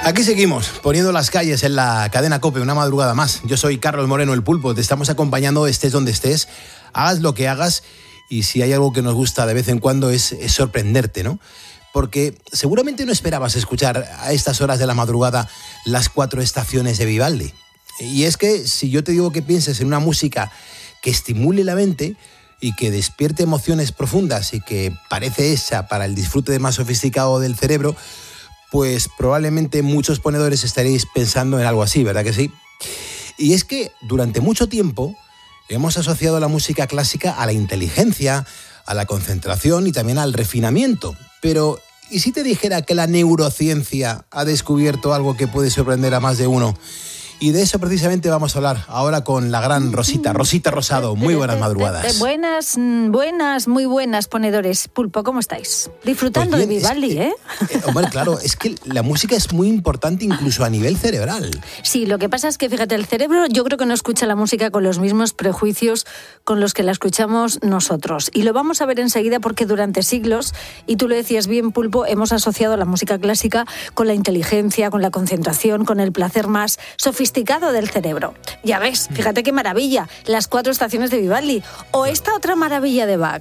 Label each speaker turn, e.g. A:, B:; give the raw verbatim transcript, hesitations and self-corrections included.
A: Aquí seguimos, poniendo las calles en la cadena COPE, una madrugada más. Yo soy Carlos Moreno, el Pulpo, te estamos acompañando estés donde estés, hagas lo que hagas, y si hay algo que nos gusta de vez en cuando es, es sorprenderte, ¿no? Porque seguramente no esperabas escuchar a estas horas de la madrugada las cuatro estaciones de Vivaldi. Y es que si yo te digo que pienses en una música que estimule la mente y que despierte emociones profundas y que parece esa para el disfrute más sofisticado del cerebro, pues probablemente muchos ponedores estaréis pensando en algo así, ¿verdad que sí? Y es que durante mucho tiempo hemos asociado la música clásica a la inteligencia, a la concentración y también al refinamiento. Pero, ¿y si te dijera que la neurociencia ha descubierto algo que puede sorprender a más de uno? Y de eso precisamente vamos a hablar ahora con la gran Rosita, Rosita Rosado. Muy buenas madrugadas.
B: Buenas, buenas, muy buenas, ponedores. Pulpo, ¿cómo estáis? Disfrutando pues bien, de Vivaldi,
A: es,
B: ¿eh?
A: eh hombre, claro, es que la música es muy importante incluso a nivel cerebral.
B: Sí, lo que pasa es que, fíjate, el cerebro yo creo que no escucha la música con los mismos prejuicios con los que la escuchamos nosotros. Y lo vamos a ver enseguida porque durante siglos, y tú lo decías bien, Pulpo, hemos asociado la música clásica con la inteligencia, con la concentración, con el placer más sofisticado del cerebro. Ya ves, fíjate qué maravilla, las cuatro estaciones de Vivaldi. O esta otra maravilla de Bach,